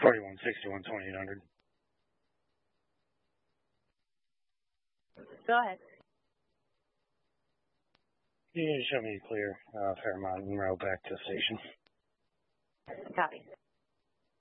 4161 2800. Go ahead. You can show me clear Fairmont Monroe back to the station. Copy.